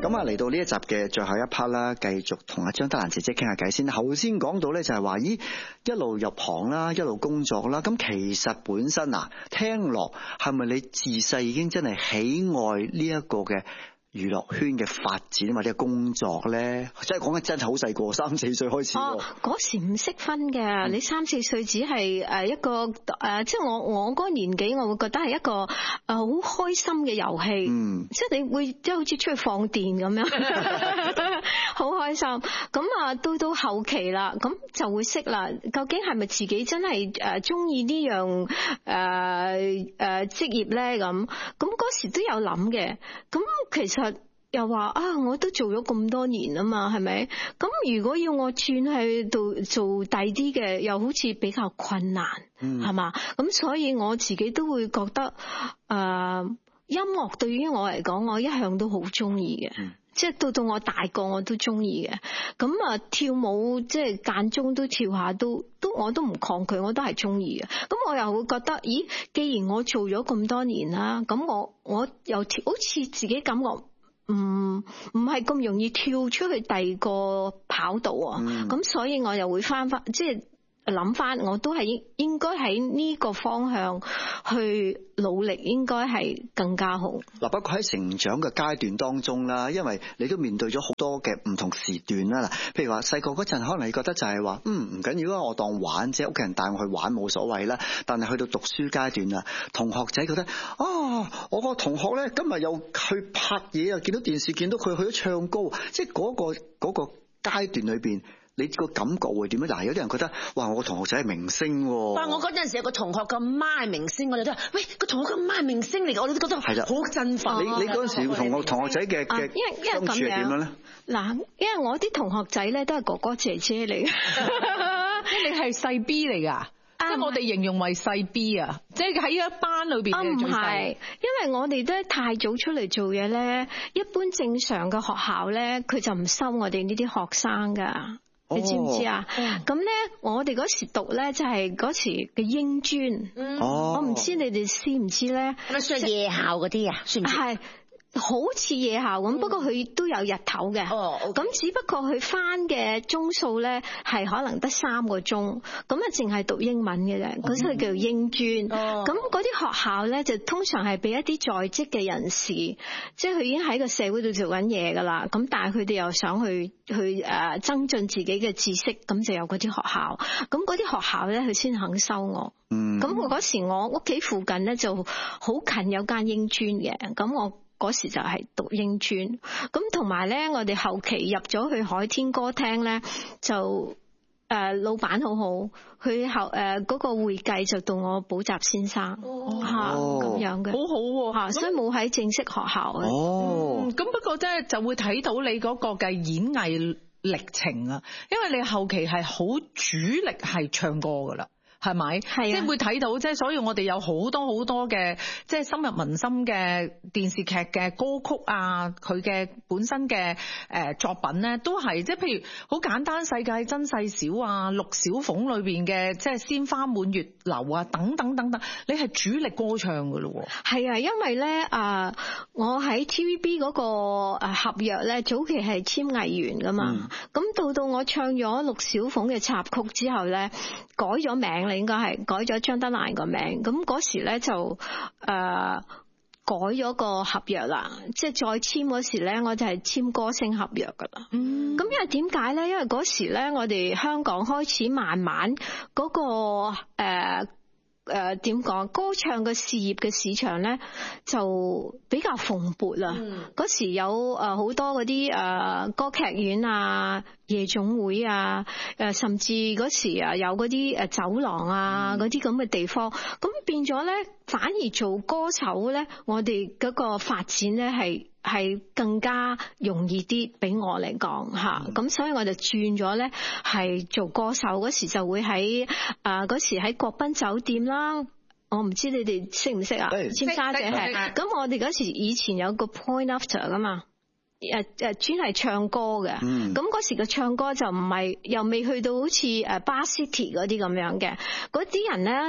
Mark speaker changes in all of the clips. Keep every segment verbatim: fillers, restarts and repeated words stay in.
Speaker 1: 咁啊嚟到呢一集嘅最後一 part 啦，繼續同阿張德蘭姐姐傾下偈先。頭先講到咧就係話，咦一路入行啦，一路工作啦，咁其實本身啊聽落係咪你自細已經真係喜愛呢一個嘅娛樂圈嘅發展或者工作咧？即係講緊真係好細個，三四歲開始。
Speaker 2: 哦，嗰時唔識分嘅，你三四歲只係誒一個誒，即係我我嗰個年紀，我會覺得係一個誒好開心嘅遊戲。嗯，即係你會即係好似出去放電咁樣，好開心。咁啊，到到後期啦，咁就會識啦。究竟係咪自己真係誒中意呢樣誒誒職業咧？咁咁嗰時都有諗嘅。咁其實。又話啊，我都做咗咁多年啊嘛，係咪？咁如果要我轉去度做第啲嘅，又好似比較困難，係嘛？咁所以我自己都會覺得，誒、呃，音樂對於我嚟講，我一向都好中意嘅，嗯、即係到到我大個我都中意嘅。咁啊，跳舞即係間中都跳下，都都我都唔抗拒，我都係中意嘅。咁我又會覺得，咦？既然我做咗咁多年啦，咁我我又跳好似自己感覺。唔唔係咁容易跳出去第二個跑道啊，咁、嗯、所以我又會翻翻，即係諗翻，我都係應應該喺呢個方向去努力，應該係更加好。
Speaker 1: 嗱，不過喺成長嘅階段當中啦，因為你都面對咗好多嘅唔同時段啦。嗱，譬如話細個嗰陣，可能你覺得就係話，嗯唔緊要啊，我當玩啫，屋企人帶我去玩冇所謂啦。但係去到讀書階段啦，同學仔覺得啊，我個同學咧今日又去拍嘢啊，見到電視見到佢去咗唱歌，即係嗰個嗰個階段裏邊。你個感覺會點樣？嗱，有啲人覺得，哇！我個同學仔係明星喎。
Speaker 3: 但我嗰陣時有個同學個媽係明星，我哋都話：喂，個同學個媽係明星嚟㗎，我哋都覺得係啦，好振奮。你你嗰陣時同我同學仔嘅嘅相處係點樣咧？
Speaker 2: 嗱，因為我啲同學仔咧都係哥哥姐姐嚟嘅，
Speaker 4: 你係細 B 嚟㗎。即係我哋形容為細 B 啊，即係喺一班裏邊嘅最細。唔係，
Speaker 2: 因為我哋都太早出嚟做嘢咧，一般正常嘅學校咧，佢就唔收我哋呢啲學生㗎。你知唔知啊？咁咧、哦，我哋嗰時讀咧就係嗰時嘅英專。哦，我唔知你哋知唔知咧？
Speaker 3: 係咪算係夜校嗰啲啊？算唔算？係。
Speaker 2: 好似夜校咁，不過佢都有日頭嘅。哦，咁只不過佢翻嘅鐘數咧係可能得三個鐘，咁啊淨係讀英文嘅啫，嗰啲叫做英專。哦，咁嗰啲學校咧就通常係俾一啲在職嘅人士，即係佢已經喺個社會度做緊嘢噶啦。咁但係佢哋又想去去誒增進自己嘅知識，咁就有嗰啲學校。咁嗰啲學校咧，佢先肯收我。嗯，咁我嗰時我屋企附近咧就好近有間英專嘅，咁我。嗰時就係讀英專，咁同埋咧，我哋後期入咗去海天歌廳咧，就誒、呃、老闆好好，佢後誒嗰個會計就到我補習先生吓咁、哦啊、樣嘅，
Speaker 4: 好好吓、啊，
Speaker 2: 所以冇喺正式學校嘅。
Speaker 4: 哦，咁、嗯、不過咧就會睇到你嗰個嘅演藝歷程啊，因為你後期係好主力係唱歌噶啦。係咪？係、啊、即係會睇到，即係所以我哋有好多好多嘅，即係深入民心嘅電視劇嘅歌曲啊，佢嘅本身嘅誒作品咧，都係即係譬如好簡單，世界真細小啊，陸小鳳裏邊嘅即係鮮花滿月樓啊，等等等等，你係主力歌唱噶咯？
Speaker 2: 係啊，因為咧啊、呃，我喺 T V B 嗰個誒合約咧，早期係簽藝員噶嘛，咁、嗯、到到我唱咗陸小鳳嘅插曲之後咧，改咗名。你應該係改咗張德蘭個名，咁嗰時咧就誒、呃、改咗個合約啦，即係再簽嗰時咧，我就係簽歌星合約噶啦。嗯，咁因為點解咧？因為嗰時咧，我哋香港開始慢慢嗰、嗰個誒誒點講，歌唱嘅事業嘅市場咧就比較蓬勃啦。嗰、嗯、時有誒好多嗰啲誒歌劇院啊。夜總會啊，誒甚至嗰時啊有嗰啲誒走廊啊，嗰啲咁嘅地方，咁變咗咧，反而做歌手咧，我哋嗰個發展咧係係更加容易啲，俾我嚟講吓，咁、嗯、所以我就轉咗咧係做歌手，嗰時就會喺誒嗰時喺國賓酒店啦。我唔知你哋識唔識啊？尖沙咀係，咁我哋嗰時以前有個 Point After 噶嘛。誒誒，專係唱歌嘅，咁嗰、嗯、時嘅唱歌就唔係，又未去到好似誒 Bar City 嗰啲咁樣嘅，嗰啲人咧，啲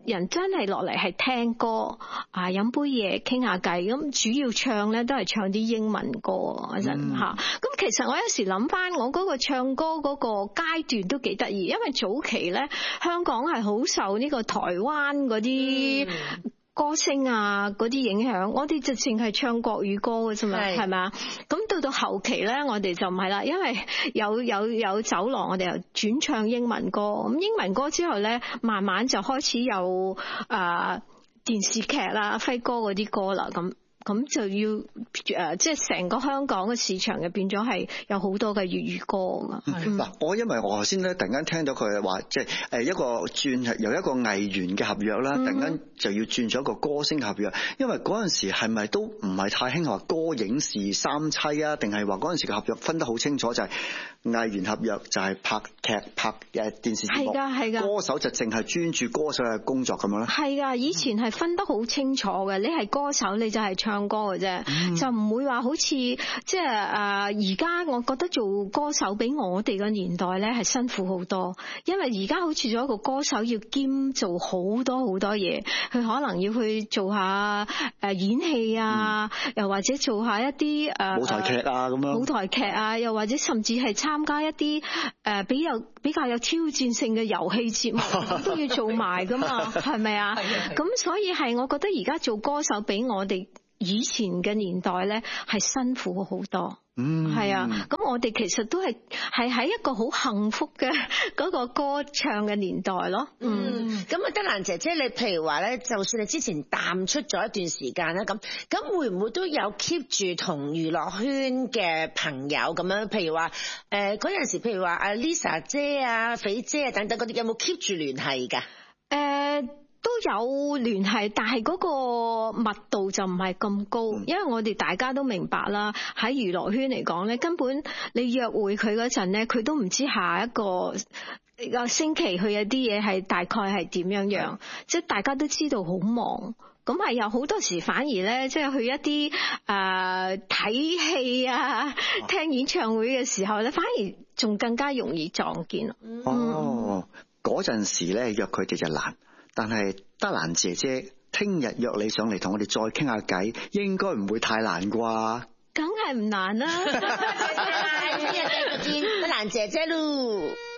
Speaker 2: 人真係落嚟係聽歌啊，飲杯嘢傾下偈，咁主要唱咧都係唱啲英文歌嗰陣吓。咁、嗯、其實我有時諗翻，我嗰個唱歌嗰個階段都幾得意，因為早期咧香港係好受呢個台灣嗰啲歌星啊嗰啲影響，我哋直情係唱國語歌嘅啫嘛，係咪啊？咁到到後期咧，我哋就唔係啦，因為有有有走廊，我哋又轉唱英文歌。咁英文歌之後咧，慢慢就開始有誒、呃、電視劇啦、輝哥嗰啲歌啦咁。咁就要誒，即係成個香港嘅市場嘅變咗係有好多嘅粵語歌啊！嗱、
Speaker 1: 嗯，我因為我頭先咧突然間聽到佢話，即係誒一個轉係由一個藝員嘅合約啦，突然間就要轉咗一個歌星合約，因為嗰陣時係咪都唔係太興話歌影視三棲啊？定係話嗰陣時嘅合約分得好清楚，就係藝員合約就係拍劇拍誒電視節目，係㗎係㗎，歌手就淨係專注歌手嘅工作咁樣咧。係㗎，以前係分得好清楚嘅，你係歌手你就係唱唱歌嘅啫，嗯、就唔會話好似即係誒而家我覺得做歌手比我哋嘅年代咧係辛苦好多，因為而家好似做一個歌手要兼做好多好多嘢，佢可能要去做下誒演戲啊、嗯，又或者做下一啲誒舞台劇啊咁樣，
Speaker 2: 舞台劇啊，又或者甚至係參加一啲誒比較比較有挑戰性嘅遊戲節目都要做埋噶嘛，係咪啊？咁所以係我覺得而家做歌手比我哋以前嘅年代咧係辛苦好多，嗯，係啊，咁我哋其實都係係喺一個好幸福嘅嗰個歌唱嘅年代咯，嗯，
Speaker 3: 咁啊德蘭姐姐，你譬如話咧，就算你之前淡出咗一段時間啦，咁咁會唔會都有 keep 住同娛樂圈嘅朋友咁樣？譬如話誒嗰陣時，譬如話阿 Lisa 姐啊、肥姐啊等等嗰啲，有冇 keep 住聯繫㗎？誒、
Speaker 2: 呃。都有聯繫，但係嗰個密度就唔係咁高，因為我哋大家都明白啦，喺娛樂圈嚟講咧，根本你約會佢嗰陣咧，佢都唔知下一個個星期佢有啲嘢係大概係點樣樣，即係大家都知道好忙，咁係有好多時反而咧，即係去一啲誒睇戲啊、聽演唱會嘅時候咧，反而仲更加容易撞見。
Speaker 1: 哦，嗰陣時咧約佢哋就難。但係德蘭姐姐聽日約你上嚟同我哋再傾下偈，應該唔會太難啩？
Speaker 2: 梗係唔難啦！
Speaker 3: 多謝晒，聽日繼續見德蘭姐姐咯。